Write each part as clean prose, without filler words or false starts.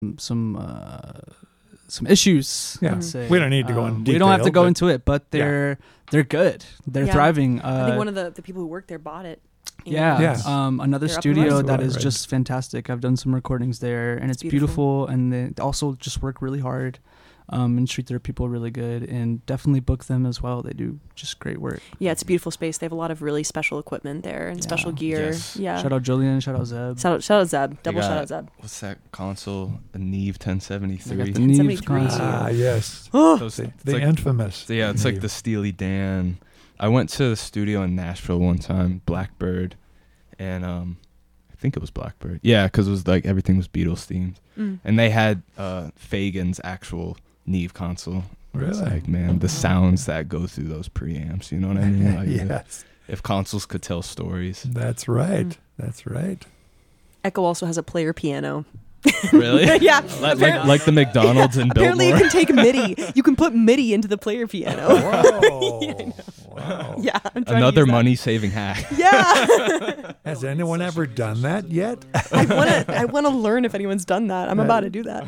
some issues. Yeah. Let's say. We don't need to go into We don't have to detail, go but- into it, but they're good. They're thriving. I think one of the people who worked there bought it. Yeah. Another They're up and studio running. that Right, is right. just fantastic. I've done some recordings there, and it's beautiful. And they also just work really hard, and treat their people really good, and definitely book them as well. They do just great work. Yeah, it's a beautiful space. They have a lot of really special equipment there and special gear. Yes. Yeah. Shout out Julian. Shout out Zeb. Shout out Zeb. Double got- shout out Zeb. What's that console? A Neve 1073. They got the Neve 1073. console. Yes. Those- The it's like- infamous. So yeah, it's like the Steely Dan. I went to the studio in Nashville one time, Blackbird, and I think it was Blackbird. Yeah, because it was like everything was Beatles themed, and they had Fagen's actual Neve console. It's Really? like, man, the sounds that go through those preamps. You know what I mean? Like, Yes. If consoles could tell stories. That's right. That's right. Echo also has a player piano. Really? Yeah. Like the McDonald's in Apparently you Biltmore. can take MIDI. You can put MIDI into the player piano. Whoa. Wow. Yeah. I'm trying to Another use that. money-saving hack. Yeah. Has anyone ever done that yet? I want to learn if anyone's done that. I'm about to do that.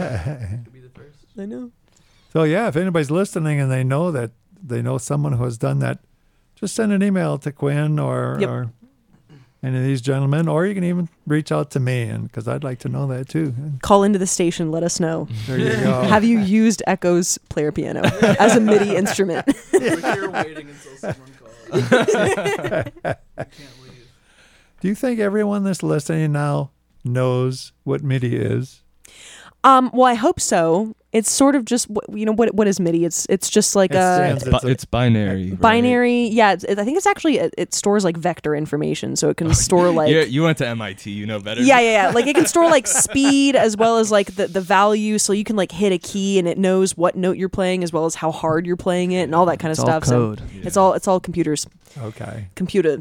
I know. So yeah, if anybody's listening and they know someone who has done that, just send an email to Quinn or any of these gentlemen, or you can even reach out to me, and because I'd like to know that too. Call into the station. Let us know. There you go. Have you used Echo's player piano as a MIDI instrument? We're here waiting until someone calls. I can't leave. Do you think everyone that's listening now knows what MIDI is? Well, I hope so. It's sort of just what is MIDI? It's just like It's binary. right? binary. Yeah, I think it's actually it stores like vector information, so it can store like You went to MIT, you know better. yeah. Like it can store like speed as well as like the value, so you can like hit a key and it knows what note you're playing as well as how hard you're playing it and all that kind of It's all stuff. code. So it's all computers. Okay. Computer.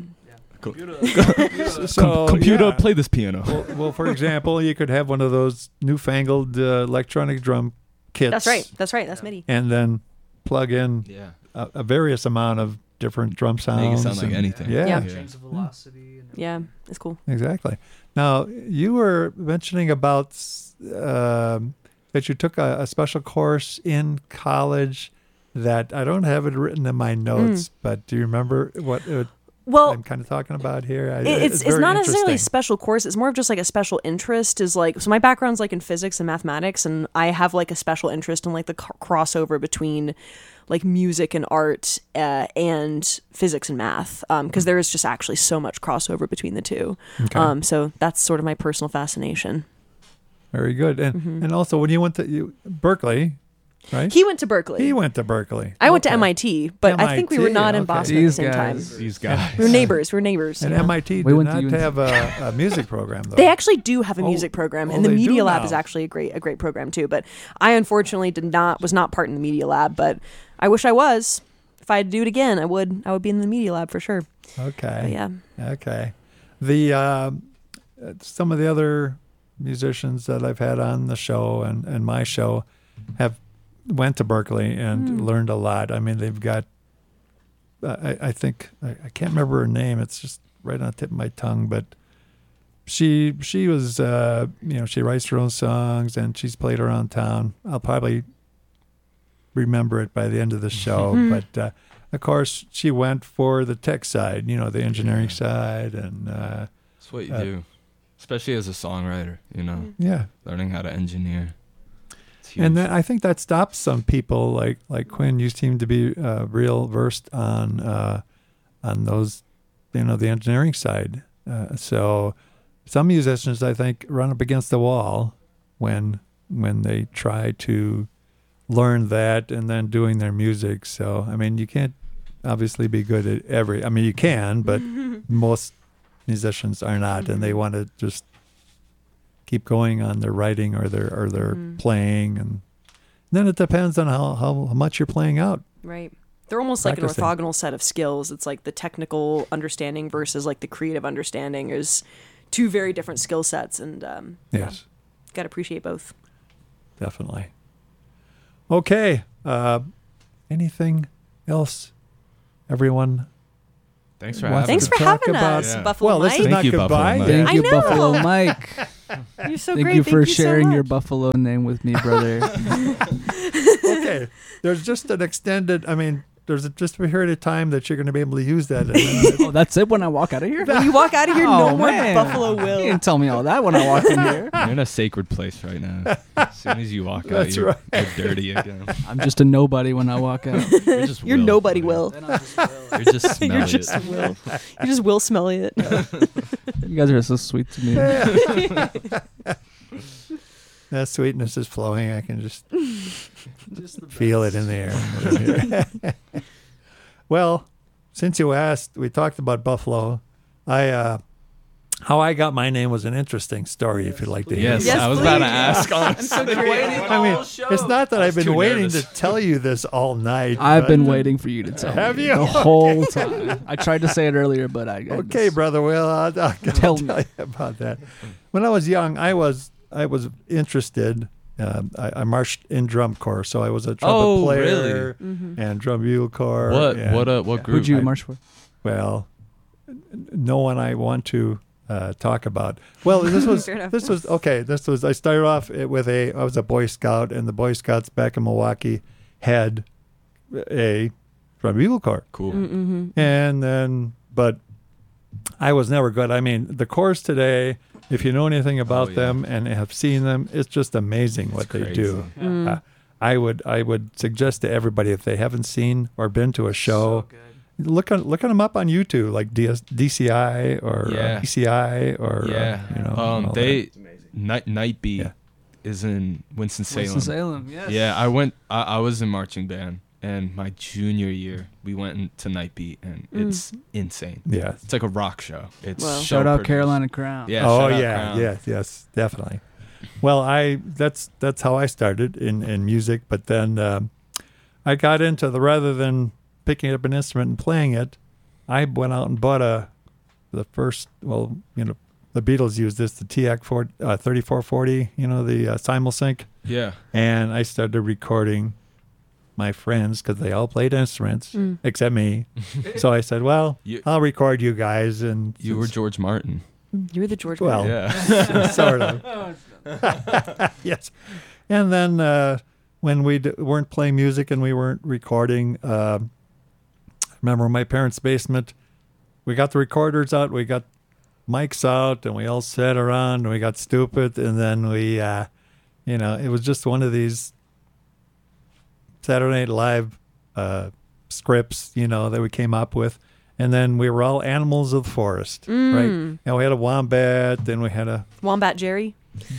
So Computer, yeah. play this piano. Well, for example, you could have one of those newfangled electronic drum kits. That's right. That's MIDI. And then plug in Yeah. a various amount of different drum sounds. Make it sound like and- anything. Yeah, Yeah. Change the velocity. And Yeah, it's cool. exactly. Now, you were mentioning about that you took a special course in college that I don't have it written in my notes, but do you remember what Well, I'm kind of talking about here? it's very not necessarily a interesting. special course. It's more of just like a special interest. Is like, so my background's like in physics and mathematics, and I have like a special interest in like the crossover between like music and art and physics and math, because there is just actually so much crossover between the two. Okay. So that's sort of my personal fascination. Very good. And also, when you went to Berkeley, right? He went to Berkeley. He went to Berkeley. I went to Okay. MIT, but I think we were MIT, not in okay. Boston at the These same time. guys. These guys. We were neighbors. And you know? MIT We did went to not UNC. have a music program, though. They actually do have a Oh, music program, oh, and the they do Media Lab now. is actually a great program too. But I unfortunately was not part in the Media Lab, but I wish I was. If I had to do it again, I would be in the Media Lab for sure. Okay. But yeah. Okay. The some of the other musicians that I've had on the show and my show have went to Berkeley and learned a lot. I mean, they've got. I think I can't remember her name. It's just right on the tip of my tongue, but she was she writes her own songs and she's played around town. I'll probably remember it by the end of the show, but of course she went for the tech side, the engineering side, and That's what you do, especially as a songwriter. yeah. Learning how to engineer. It's huge. And then I think that stops some people like Quinn. You seem to be real versed on those, the engineering side. So some musicians, I think, run up against the wall when they try to learn that and then doing their music. So I mean, you can't obviously be good at every. I mean, you can, but most musicians are not, and they want to just keep going on their writing or their playing, and then it depends on how much you're playing out. Right. They're almost like an Practicing. orthogonal set of skills. It's like the technical understanding versus like the creative understanding is two very different skill sets, and Yes, got to appreciate both. definitely. Okay. Anything else, everyone? Thanks for wants having Thanks to me. for talk having about- us, Yeah. Buffalo Well, this Mike. is not Thank you, goodbye. Buffalo Mike. Thank you, I know. Buffalo Mike. You're so Thank great. you for Thank you sharing so your much. Buffalo name with me, brother. Okay, there's just an extended. I mean, there's just a period of time that you're going to be able to use that. And then Oh, that's it when I walk out of here? When you walk out of here, Oh, no more man. Buffalo You Will. didn't tell me all that when I walked in here. You're in a sacred place right now. As soon as you walk out, That's you're, right. you're dirty again. I'm just a nobody when I walk out. You're just You're Will, nobody, man. Will. You're just smelly. You're just Will. You just Will smelly it. You guys are so sweet to me. that sweetness is flowing. I can just feel it in the air. Well, since you asked, we talked about Buffalo. How I got my name was an interesting story. If you'd like to hear. Yes, Yes, I was about to please. ask. Honestly. I mean, it's not that I've been too waiting nervous. to tell you this all night. I've but- been waiting for you to tell Have me you? the whole time. I tried to say it earlier, but I Okay, brother. Well, I'll Tell tell me. you about that. When I was young, I was interested. I marched in drum corps, so I was a trumpet Oh, player Mhm. and drum bugle corps. What? and- What group? Who'd you I- march for? Well, no one I want to talk about. Well, this was Fair enough. this was okay. This was I started off with I was a Boy Scout, and the Boy Scouts back in Milwaukee had a drum bugle corps. Cool. Mm-hmm. And then, but I was never good. I mean, the corps today, if you know anything about yeah. them and have seen them, it's just amazing what they do. crazy. Mm. I would suggest to everybody, if they haven't seen or been to a show, look them up on YouTube, like DCI or Yeah. ECI or Yeah. you know. all They Night Beat Yeah. is in Winston-Salem. Winston-Salem, yes. Yeah, I was in marching band, and my junior year we went to Night Beat, and it's insane. that. Yeah. It's like a rock show. It's Wow. so Shout out produced. Carolina Crown. Yeah. Oh shout out yeah, Crown. yes, definitely. Well, that's how I started in music, but then I got into rather than picking up an instrument and playing it, I went out and bought the Beatles used this, the TAC 3440, the Simulsync, Yeah. and I started recording my friends because they all played instruments except me. So I said, well, You- I'll record you guys, and You were George Martin. You're the George. Well, Martin. Yeah. sort of. Yes. And then when we weren't playing music and we weren't recording, I remember in my parents' basement, we got the recorders out, we got mics out, and we all sat around and we got stupid. And then we, it was just one of these Saturday Night Live scripts, that we came up with. And then we were all animals of the forest, right? And we had a wombat, then we had a Wombat Jerry.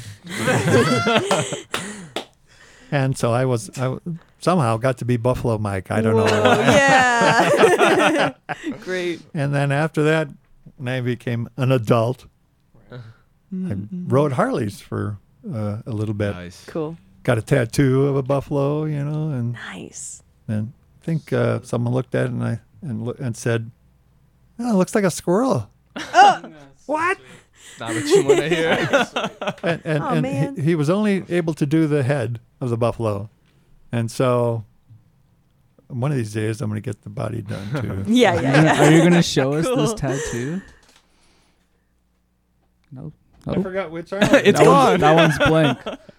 And so I somehow got to be Buffalo Mike. I don't know Whoa, why. Yeah. Great. And then after that, when I became an adult, I rode Harleys for a little bit. Nice. Cool. Got a tattoo of a buffalo, and Nice. I think someone looked at it and said, "Oh, it looks like a squirrel." What? Not what you want to hear. And Oh, man. he was only able to do the head of the buffalo, and so one of these days I'm going to get the body done too. Yeah. Are you going to show us this Cool. tattoo? No. I Oh. forgot which arm. It's that gone. that one's blank.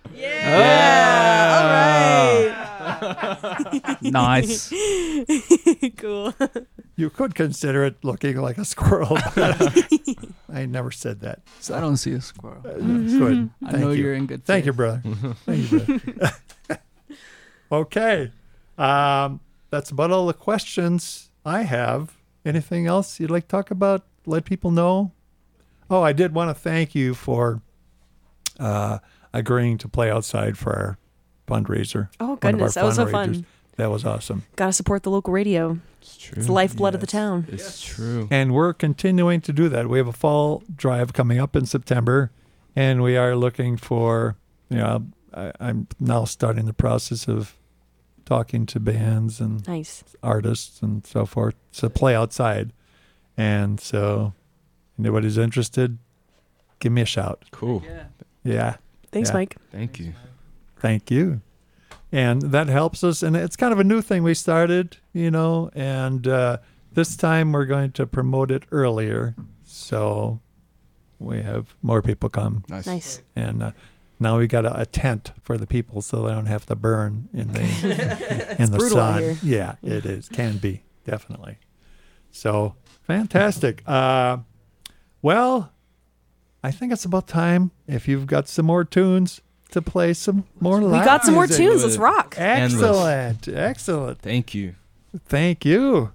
Nice. All right. Cool. You could consider it looking like a squirrel. But I never said that. So I don't see a squirrel. Good. I Thank know you. you're in good Thank you, faith. brother. Thank you, brother. Okay. That's about all the questions I have. Anything else you'd like to talk about? Let people know? Oh, I did want to thank you for agreeing to play outside for our fundraiser. Oh, One of our goodness. That was so fundraisers. fun. That was awesome. Got to support the local radio. It's true. It's the lifeblood of the Yes. town. It's true. And we're continuing to do that. We have a fall drive coming up in September, and we are looking for, I'm now starting the process of talking to bands and Nice. artists and so forth to play outside. And so, anybody's interested, give me a shout. Cool. Yeah. Thanks, Yeah. Mike. Thank you. Thank you. And that helps us. And it's kind of a new thing we started, and this time we're going to promote it earlier, so we have more people come. Nice. And now we got a tent for the people so they don't have to burn in the in the brutal out sun. here. Yeah, it is. Can be, definitely. So fantastic. Well, I think it's about time if you've got some more tunes to play some more live We got some more music. tunes. Let's rock. Excellent. Excellent. Thank you. Thank you.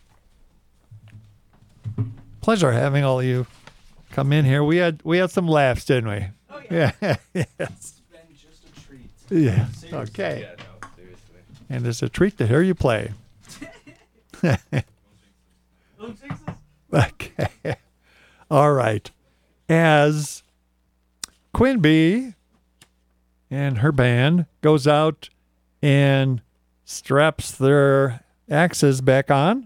Pleasure having all of you come in here. We had some laughs, didn't we? Oh yeah. Yes. It's been just a treat. Yeah. Okay. no, seriously. And it's a treat to hear you play. Okay. All right. As Quinn and her band goes out and straps their axes back on,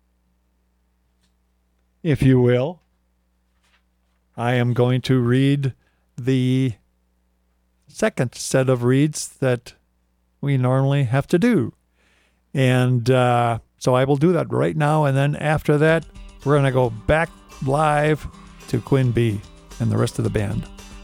if you will, I am going to read the second set of reads that we normally have to do. And so I will do that right now. And then after that, we're going to go back live to Quinn B and the rest of the band.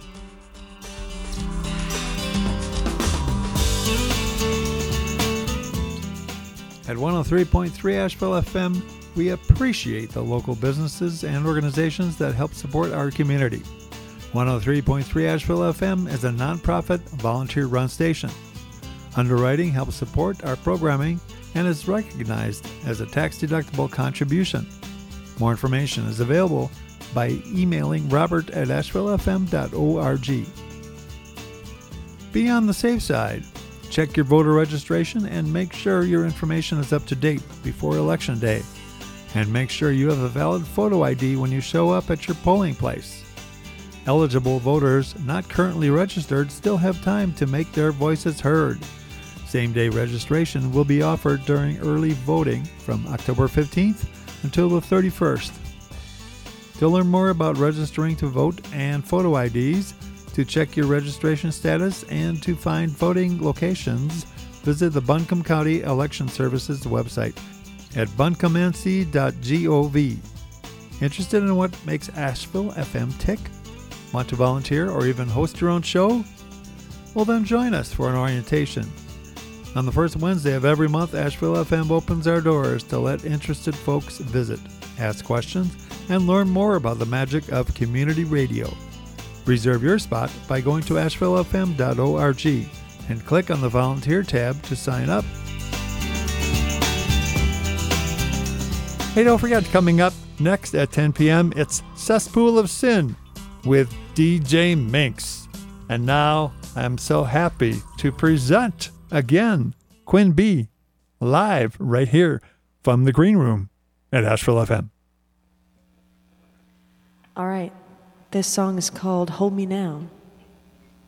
At 103.3 Asheville FM, we appreciate the local businesses and organizations that help support our community. 103.3 Asheville FM is a nonprofit, volunteer-run station. Underwriting helps support our programming and is recognized as a tax-deductible contribution. More information is available by emailing robert@ashevillefm.org. Be on the safe side. Check your voter registration and make sure your information is up to date before Election Day. And make sure you have a valid photo ID when you show up at your polling place. Eligible voters not currently registered still have time to make their voices heard. Same-day registration will be offered during early voting from October 15th until the 31st. To learn more about registering to vote and photo IDs, to check your registration status, and to find voting locations, visit the Buncombe County Election Services website at buncombenc.gov. Interested in what makes Asheville FM tick? Want to volunteer or even host your own show? Well, then join us for an orientation. On the first Wednesday of every month, Asheville FM opens our doors to let interested folks visit, ask questions, and learn more about the magic of community radio. Reserve your spot by going to ashevillefm.org and click on the Volunteer tab to sign up. Hey, don't forget, coming up next at 10 p.m., it's Cesspool of Sin with DJ Minx. And now I'm so happy to present again Quinn B live right here from the Green Room at Asheville FM. All right. This song is called Hold Me Now.